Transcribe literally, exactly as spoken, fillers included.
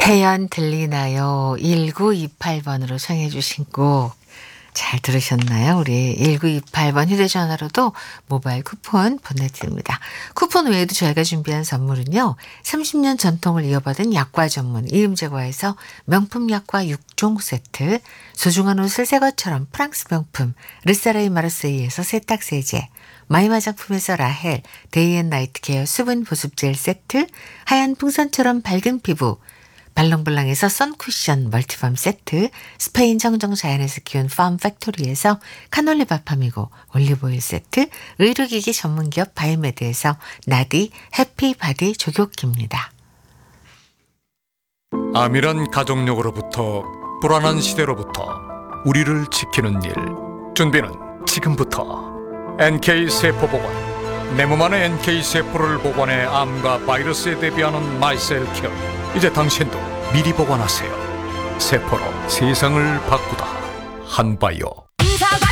태연 들리나요? 일구이팔 번으로 청해 주신 곡 잘 들으셨나요? 우리 일구이팔 번 휴대전화로도 모바일 쿠폰 보내드립니다. 쿠폰 외에도 저희가 준비한 선물은요. 삼십 년 전통을 이어받은 약과 전문 이음제과에서 명품 약과 육 종 세트, 소중한 옷을 새 것처럼 프랑스 명품 르사라이 마르세이에서 세탁세제, 마이 화장품에서 라헬 데이앤나이트 케어 수분 보습 젤 세트, 하얀 풍선처럼 밝은 피부 발롱블랑에서 선쿠션 멀티밤 세트, 스페인 정정 자연에서 키운 팜 팩토리에서 카놀리 바팜이고 올리브오일 세트, 의료기기 전문기업 바이메드에서 나디 해피바디 조교기입니다. 암이란 가족력으로부터 불안한 시대로부터 우리를 지키는 일, 준비는 지금부터. 엔케이세포보건, 내 몸 안의 엔케이세포를 복원해 암과 바이러스에 대비하는 마이셀케어. 이제 당신도 미리 보관하세요. 세포로 세상을 바꾸다. 한바이오.